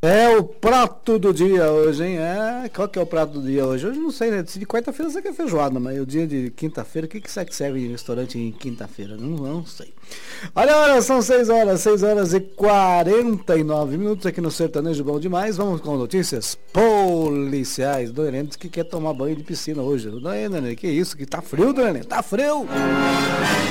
É o prato do dia hoje, hein? Qual que é o prato do dia hoje? Hoje não sei, né? De quarta-feira você quer feijoada, mas o dia de quinta-feira, o que será que serve em restaurante em quinta-feira? Não sei. Olha a hora, são 6 horas e 49 minutos aqui no Sertanejo Bom Demais. Vamos com notícias policiais. Dona Helena que quer tomar banho de piscina hoje. Dona Helena, que isso? Que tá frio, Dona Helena? Tá frio!